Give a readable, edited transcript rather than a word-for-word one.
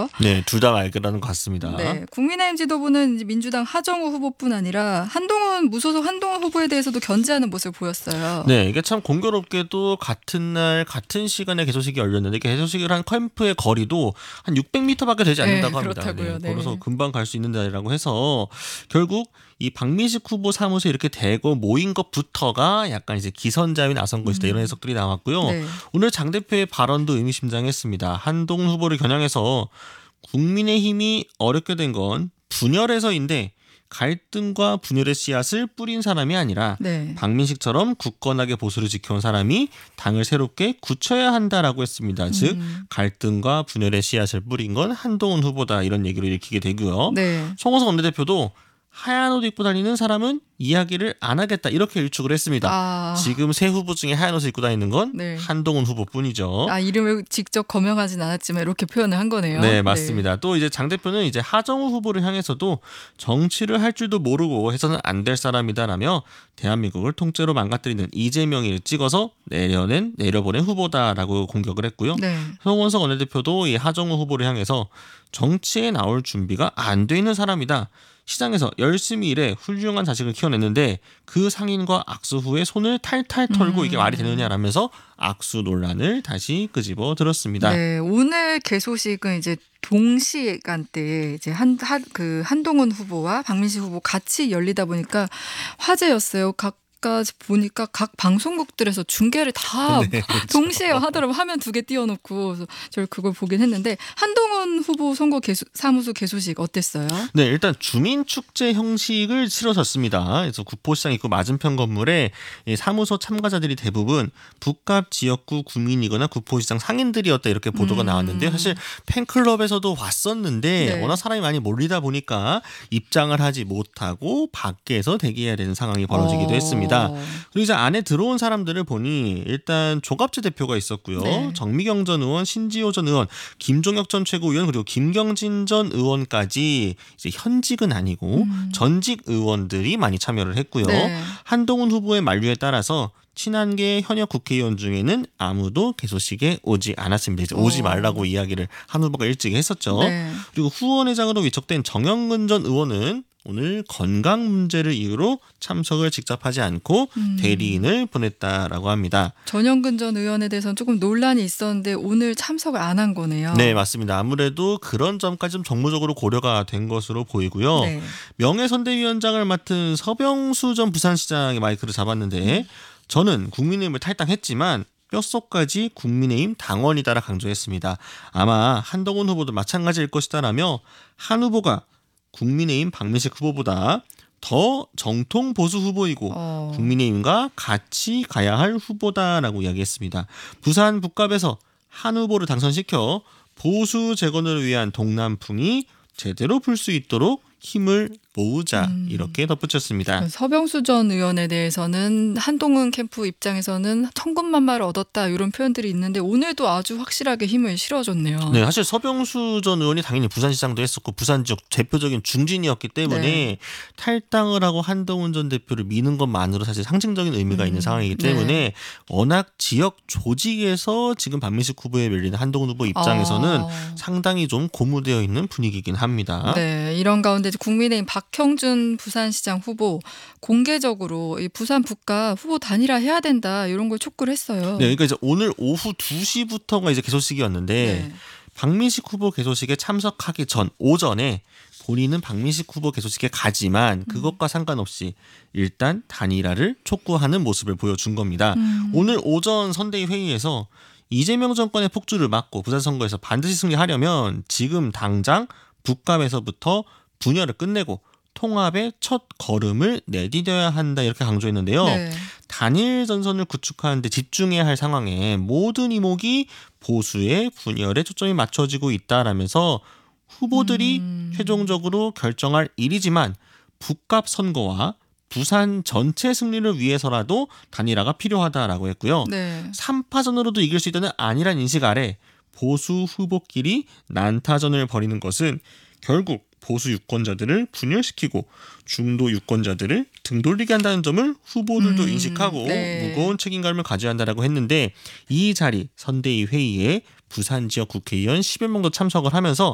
같고요. 네, 둘 다 맑으라는 것 같습니다. 네, 국민의힘 지도부는 이제 민주당 하정우 후보뿐 아니라 무소속 한동훈 후보에 대해서도 견제하는 모습을 보였어요. 네, 이게 참 공교롭게도 같은 날 같은 시간에 개소식이 열렸는데 개소식을 한 캠프의 거리도 한 600m밖에 되지 않는다고 합니다. 그렇다고요. 네. 그래서 금방 갈 수 있는 자리라고 해서 결국 이 박민식 후보 사무소에 이렇게 대거 모인 것부터가 약간 이제 기선제압이 나선 것이다 이런 해석들이 나왔고요. 네. 오늘 장 대표의 발언도 의미심장했습니다. 한동훈 후보를 겨냥해서 국민의힘이 어렵게 된 건 분열해서인데 갈등과 분열의 씨앗을 뿌린 사람이 아니라 네. 박민식처럼 굳건하게 보수를 지켜온 사람이 당을 새롭게 굳혀야 한다라고 했습니다. 즉 갈등과 분열의 씨앗을 뿌린 건 한동훈 후보다 이런 얘기로 읽히게 되고요. 네. 송호석 원내대표도 하얀 옷 입고 다니는 사람은 이야기를 안 하겠다 이렇게 일축을 했습니다. 지금 세 후보 중에 하얀 옷을 입고 다니는 건 네. 한동훈 후보뿐이죠. 이름을 직접 거명하진 않았지만 이렇게 표현을 한 거네요. 네, 맞습니다. 또 이제 장 대표는 이제 하정우 후보를 향해서도 정치를 할 줄도 모르고 해서는 안 될 사람이다라며 대한민국을 통째로 망가뜨리는 이재명을 찍어서 내려보낸 후보다라고 공격을 했고요. 네. 송원석 원내대표도 이 하정우 후보를 향해서 정치에 나올 준비가 안 돼 있는 사람이다. 시장에서 열심히 일해 훌륭한 자식을 키워냈는데 그 상인과 악수 후에 손을 탈탈 털고 이게 말이 되느냐라면서 악수 논란을 다시 끄집어 들었습니다. 네, 오늘 개소식은 이제 동시간대에 이제 한동훈 후보와 박민식 후보 같이 열리다 보니까 화제였어요. 보니까 각 방송국들에서 중계를 다 네, 그렇죠. 동시에 하더라고요. 화면 2개 띄워놓고. 그래서 저를 그걸 보긴 했는데 한동훈 후보 선거 사무소 개소식 어땠어요? 네, 일단 주민축제 형식을 치러졌습니다. 그래서 구포시장 입구 맞은편 건물에 사무소 참가자들이 대부분 북갑 지역구 구민이거나 구포시장 상인들이었다 이렇게 보도가 나왔는데 사실 팬클럽에서도 왔었는데 네. 워낙 사람이 많이 몰리다 보니까 입장을 하지 못하고 밖에서 대기해야 되는 상황이 벌어지기도 했습니다. 그리고 이제 안에 들어온 사람들을 보니 일단 조갑재 대표가 있었고요. 네. 정미경 전 의원, 신지호 전 의원, 김종혁 전 최고위원 그리고 김경진 전 의원까지 이제 현직은 아니고 전직 의원들이 많이 참여를 했고요. 네. 한동훈 후보의 만류에 따라서 친한계 현역 국회의원 중에는 아무도 개소식에 오지 않았습니다. 이제 오지 말라고 이야기를 한 후보가 일찍 했었죠. 네. 그리고 후원회장으로 위촉된 정영근 전 의원은 오늘 건강 문제를 이유로 참석을 직접 하지 않고 대리인을 보냈다라고 합니다. 전영근 전 의원에 대해서는 조금 논란이 있었는데 오늘 참석을 안 한 거네요. 네, 맞습니다. 아무래도 그런 점까지 좀 정무적으로 고려가 된 것으로 보이고요. 네. 명예선대위원장을 맡은 서병수 전 부산시장의 마이크를 잡았는데 저는 국민의힘을 탈당했지만 뼛속까지 국민의힘 당원이다라 강조했습니다. 아마 한동훈 후보도 마찬가지일 것이다라며 한 후보가 국민의힘 박민식 후보보다 더 정통 보수 후보이고 국민의힘과 같이 가야 할 후보다라고 이야기했습니다. 부산 북갑에서 한 후보를 당선시켜 보수 재건을 위한 동남풍이 제대로 불 수 있도록 힘을 모으자 이렇게 덧붙였습니다. 서병수 전 의원에 대해서는 한동훈 캠프 입장에서는 천군만마를 얻었다 이런 표현들이 있는데 오늘도 아주 확실하게 힘을 실어줬네요. 네, 사실 서병수 전 의원이 당연히 부산시장도 했었고 부산 지역 대표적인 중진이었기 때문에 탈당을 하고 한동훈 전 대표를 미는 것만으로 사실 상징적인 의미가 있는 상황이기 때문에 워낙 지역 조직에서 지금 박민식 후보에 밀리는 한동훈 후보 입장에서는 상당히 좀 고무되어 있는 분위기이긴 합니다. 네, 이런 가운데 국민의힘 박형준 부산시장 후보 공개적으로 이 부산 북갑 후보 단일화 해야 된다 이런 걸 촉구를 했어요. 네, 그러니까 이제 오늘 오후 2시부터가 이제 개소식이었는데 박민식 후보 개소식에 참석하기 전 오전에 본인은 박민식 후보 개소식에 가지만 그것과 상관없이 일단 단일화를 촉구하는 모습을 보여준 겁니다. 오늘 오전 선대위 회의에서 이재명 정권의 폭주를 막고 부산 선거에서 반드시 승리하려면 지금 당장 북갑에서부터 분열을 끝내고 통합의 첫 걸음을 내디뎌야 한다 이렇게 강조했는데요. 단일 전선을 구축하는 데 집중해야 할 상황에 모든 이목이 보수의 분열에 초점이 맞춰지고 있다라면서 후보들이 최종적으로 결정할 일이지만 북갑 선거와 부산 전체 승리를 위해서라도 단일화가 필요하다라고 했고요. 3파전으로도 이길 수 있다는 안일한 인식 아래 보수 후보끼리 난타전을 벌이는 것은 결국 보수 유권자들을 분열시키고 중도 유권자들을 등돌리게 한다는 점을 후보들도 인식하고 무거운 책임감을 가져야 한다라고 했는데 이 자리 선대위 회의에 부산 지역 국회의원 10여 명도 참석을 하면서